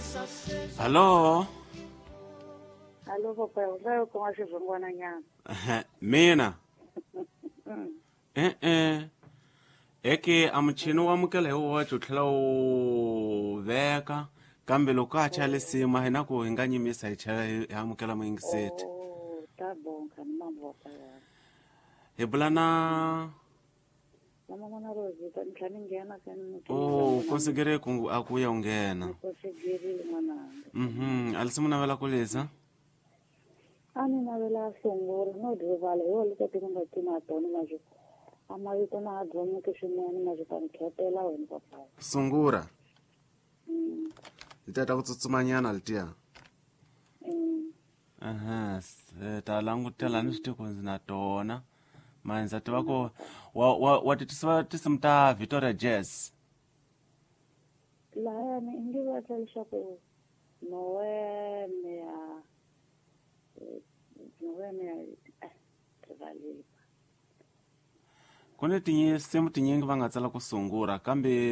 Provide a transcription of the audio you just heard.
Hello? Hello, Papa. Usayo kama shivungwana nyama. Mina? Mm. Eke amuchino wa mukele huwa chutla veka kambe lokacha lesima hena ku hinganyi misa ichela ya mukela mwingiseti. Oh, tabonga ni mambo haya. Hebulana Mama mwana Rozi, kanitani ngena kani mtu. oh konsigere kungu akuya ungena. Konsigere mwana. Alisimuna vela kuleza? Ani na vela songora no drivale yo likati kunga tina toni maju. Ama yuko na adromu kishimani maju kaniketela weni papa. Sungura. Itata kutsutsumanyana litia. Talangu tela nisitiko zinatona. Manza tibako watitisiwa tisimta Victoria Jazz. La yani ingiwa talisha ko Noemea Kone tinye semu tinyengi vangatsala kusungura kambe